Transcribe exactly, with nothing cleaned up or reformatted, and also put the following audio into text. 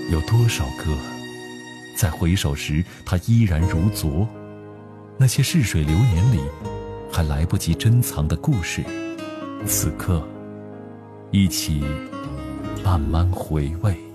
有多少个在回首时它依然如昨，那些逝水流年里还来不及珍藏的故事，此刻一起慢慢回味。